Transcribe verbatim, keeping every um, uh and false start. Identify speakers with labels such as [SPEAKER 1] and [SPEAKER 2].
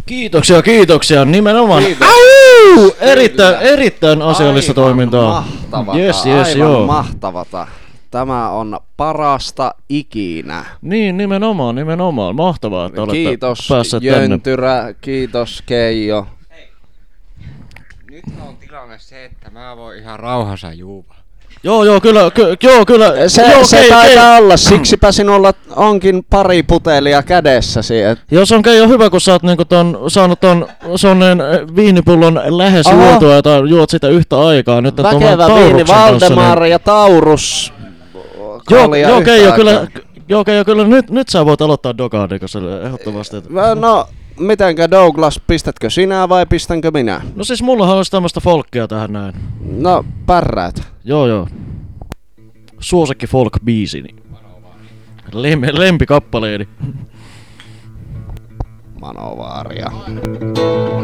[SPEAKER 1] Kiitoksia, kiitoksia. Nimenomaan.
[SPEAKER 2] Kiitos.
[SPEAKER 1] Au! Erittäin, erittäin asiallista
[SPEAKER 2] Aivan
[SPEAKER 1] toimintaa.
[SPEAKER 2] Mahtavata,
[SPEAKER 1] Yes, yes,
[SPEAKER 2] aivan
[SPEAKER 1] joo.
[SPEAKER 2] mahtavata. Tämä on parasta ikinä.
[SPEAKER 1] Niin, nimenomaan, nimenomaan. Mahtavaa, että olette
[SPEAKER 2] Kiitos
[SPEAKER 1] päässeet tänne.
[SPEAKER 2] Jöntyrä, kiitos Keijo.
[SPEAKER 3] Nyt on tilanne se, että mä voin ihan rauhassa juua.
[SPEAKER 1] Joo, joo, kyllä, ky, joo, kyllä.
[SPEAKER 2] Se,
[SPEAKER 1] joo,
[SPEAKER 2] se
[SPEAKER 1] kei,
[SPEAKER 2] taitaa
[SPEAKER 1] kei.
[SPEAKER 2] olla, siksipä sinulla onkin pari putelia kädessäsi. Et...
[SPEAKER 1] Joo, se on Keijo hyvä, kun sä oot niinku ton, saanut ton sonneen viinipullon lähes
[SPEAKER 2] Aha.
[SPEAKER 1] juotua ja ta, juot sitä yhtä aikaa. Nyt et
[SPEAKER 2] Väkevä
[SPEAKER 1] oman
[SPEAKER 2] viini,
[SPEAKER 1] Tauruksen kanssa,
[SPEAKER 2] Valdemar
[SPEAKER 1] niin-
[SPEAKER 2] ja Taurus.
[SPEAKER 1] Joo,
[SPEAKER 2] kalja
[SPEAKER 1] joo,
[SPEAKER 2] yhtä
[SPEAKER 1] Keijo,
[SPEAKER 2] aikaa.
[SPEAKER 1] kyllä, joo, Keijo, kyllä nyt, nyt sä voit aloittaa Dogaadikossa ehdottomasti. että-
[SPEAKER 2] No, mitenkä Douglas, pistätkö sinä vai pistänkö minä?
[SPEAKER 1] No siis mullahan olisi tämmöstä folkkia tähän näin.
[SPEAKER 2] No, pärräät.
[SPEAKER 1] Joo, joo. Suosikki folk-biisini. Lem, lempikappaleeni.
[SPEAKER 2] Manovaaria.